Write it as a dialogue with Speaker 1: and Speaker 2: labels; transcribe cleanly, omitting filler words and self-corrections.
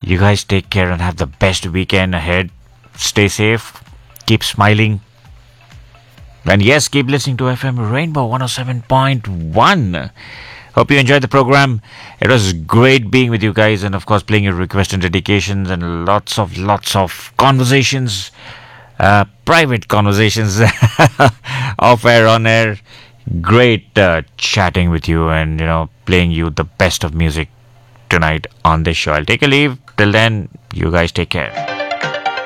Speaker 1: You guys take care and have the best weekend ahead. Stay safe. Keep smiling. And yes, keep listening to FM Rainbow 107.1. Hope you enjoyed the program. It was great being with you guys, and of course playing your requests and dedications, and lots of conversations, private conversations, off air, on air. Great chatting with you, and playing you the best of music tonight on this show. I'll take a leave. Till then, you guys take care.